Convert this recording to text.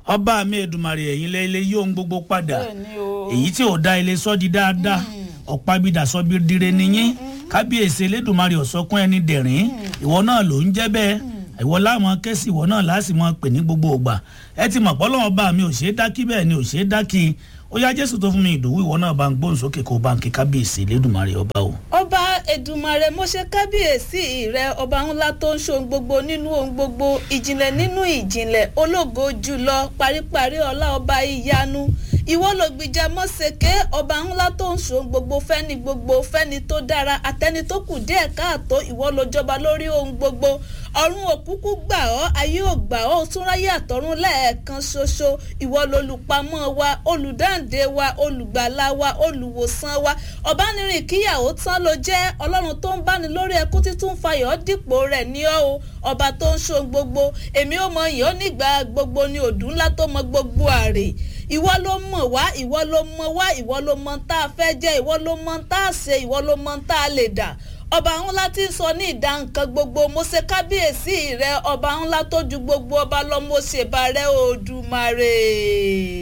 ọba mi Èdùmàrè ẹ̀yin lẹ ilé yóò ń gbogbo padà èyí tí ò dá ilé sọ di dáadáa ọ̀pá bídà sọ bí dire nìyín kábíyèsí Elédùmarè ọ̀sọ́kún ẹni dẹ̀rín ìwọ náà ló ń jẹ́ bẹ́ẹ̀ ìwọ láwọn kẹ́sì ìwọ náà láti mọ pè ní gbogbo ògbà ẹ ti mọ̀ pọ́lọ́wọ́ bá mi ò ṣeé dákí bẹ́ẹ̀ ni ò ṣeé dákí ó yá Jésù tó fún mi Ìdòwú ìwọ náà bá ń gbóhùn sókè kó bá ń kí kábíyèsí Elédùmarè ọba o. ọba Èdùmàrè mo ṣe kábíyèsí rẹ ọba ńlá tó ń ṣohun gbogbo nínú ohun gbogbo ìjìnlẹ̀ nínú ìjìnlẹ̀ ológo jùlọ paríparí ọlá ọba ìyanu ìwọ ló gbìjà mọ́sẹ̀kẹ́ ọba ńlá tó ń ṣohun gbogbo fẹ́ni tó dára àtẹni tó kù díẹ̀ káàtó ìwọ ló jọba lórí ohun gbogbo ọ̀run òkúkú gbà ọ́ ayé ò gbà ọ́ túnráyé àtọ̀run lẹ́ẹ̀kan ṣoṣo ìwọ lolùpamọ́ wa olùdáǹdè wa olùgbàlà wa olùwòsàn wa ọ̀bánirin kíyàwó tán ló jẹ́ ọlọ́run tó ń báni lórí ẹkún títún fayọ̀ dípò rẹ̀ ní ọ́ o ọba tó ń ṣohun gbogbo èmi ò mọ yìí ó nígbà gbogbo ni òdù ńlá tó mọ gbogbo àrè ìwọ ló mọ̀ wá ìwọ ló mọ̀ wá ìwọ ló mọ̀ tá a fẹ́ jẹ́ ìwọ ló mọ̀ tá a ṣe ìwọ ló mọ̀ tá a lè dà ọba ńlá tí ń sọ ní ìdá nǹkan gbogbo mo ṣe kábíyèsí rẹ ọba ńlá tó ju gbogbo ọba lọ mo ṣèbà rẹ Òdùmarè.